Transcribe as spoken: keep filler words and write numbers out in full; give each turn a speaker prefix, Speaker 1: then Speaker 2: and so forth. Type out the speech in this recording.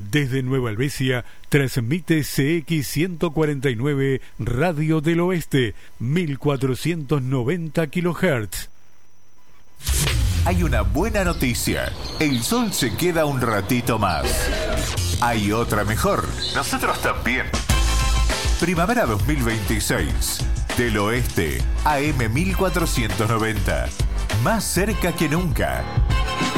Speaker 1: Desde Nueva Helvecia transmite C X ciento cuarenta y nueve Radio del Oeste, mil cuatrocientos noventa kilohertz.
Speaker 2: Hay una buena noticia. El sol se queda un ratito más. Hay otra mejor. Nosotros también. Primavera dos mil veintiséis. Del Oeste, A M mil cuatrocientos noventa. Más cerca que nunca.